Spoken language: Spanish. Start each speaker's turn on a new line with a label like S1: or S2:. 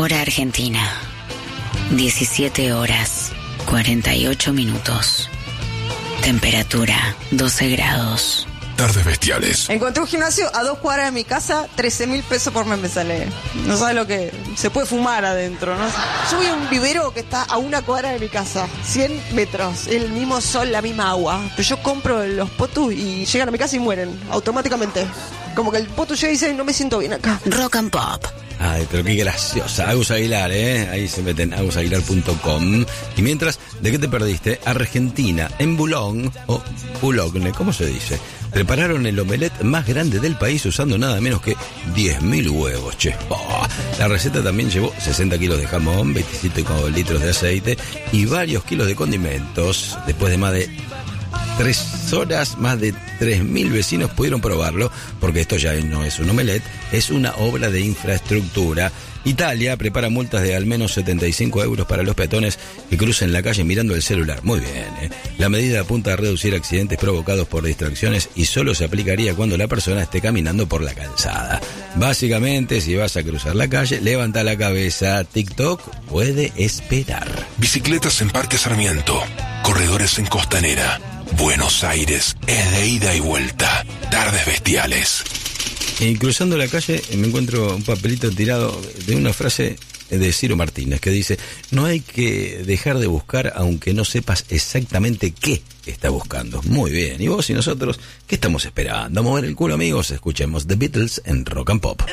S1: Hora Argentina, 17 horas, 48 minutos. Temperatura, 12 grados.
S2: Tardes Bestiales.
S3: Encontré un gimnasio a 2 cuadras de mi casa, 13.000 pesos por mes me sale. No sabes lo que... Se puede fumar adentro, ¿no? Yo voy a un vivero que está a 1 cuadra de mi casa, 100 metros, el mismo sol, la misma agua. Pero yo compro los potus y llegan a mi casa y mueren, automáticamente. Como que el potu llega y dice, no me siento bien acá.
S1: Rock and Pop.
S4: Ay, pero qué graciosa. Agus Aguilar, ahí se meten, agusaguilar.com. Y mientras, ¿de qué te perdiste? Argentina, en Boulogne, o Boulogne, ¿cómo se dice? Prepararon el omelette más grande del país usando nada menos que 10.000 huevos, che. Oh, la receta también llevó 60 kilos de jamón, 27 litros de aceite y varios kilos de condimentos. Después de más de 3 horas, más de 3.000 vecinos pudieron probarlo, porque esto ya no es un omelette, es una obra de infraestructura. Italia prepara multas de al menos 75 euros para los peatones que crucen la calle mirando el celular. Muy bien, La medida apunta a reducir accidentes provocados por distracciones y solo se aplicaría cuando la persona esté caminando por la calzada. Básicamente, si vas a cruzar la calle, levanta la cabeza. TikTok puede esperar.
S2: Bicicletas en Parque Sarmiento. Corredores en Costanera. Buenos Aires es de ida y vuelta. Tardes Bestiales.
S4: Y cruzando la calle me encuentro un papelito tirado de una frase de Ciro Martínez que dice: no hay que dejar de buscar aunque no sepas exactamente qué está buscando. Muy bien, y vos y nosotros, ¿qué estamos esperando? ¿A mover el culo, amigos? Escuchemos The Beatles en Rock and Pop.